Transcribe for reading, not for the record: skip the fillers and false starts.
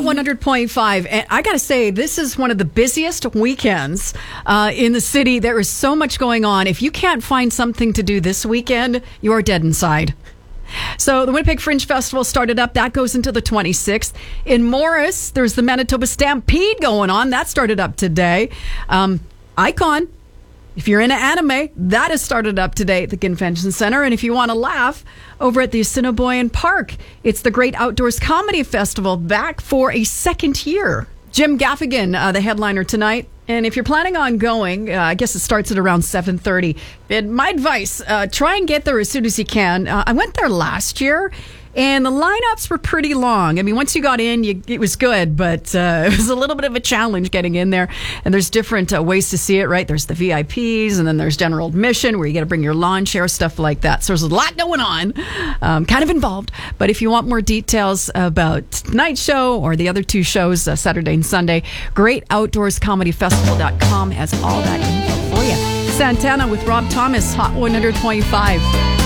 100.5. And I got to say, this is one of the busiest weekends in the city. There is so much going on. If you can't find something to do this weekend, you are dead inside. So the Winnipeg Fringe Festival started up. That goes into the 26th. In Morris, there's the Manitoba Stampede going on. That started up today. Icon, if you're into anime, that has started up today at the Convention Center. And if you want to laugh, over at the Assiniboine Park, it's the Great Outdoors Comedy Festival, back for a second year. Jim Gaffigan, the headliner tonight. And if you're planning on going, I guess it starts at around 7:30. And my advice, try and get there as soon as you can. I went there last year, and the lineups were pretty long. I mean, once you got in, it was good, but it was a little bit of a challenge getting in there. And there's different ways to see it, right? There's the VIPs, and then there's general admission, where you got to bring your lawn chair, stuff like that. So there's a lot going on, kind of involved. But if you want more details about tonight's show or the other two shows, Saturday and Sunday, GreatOutdoorsComedyFestival.com has all that info for you. Santana with Rob Thomas, Hot 125.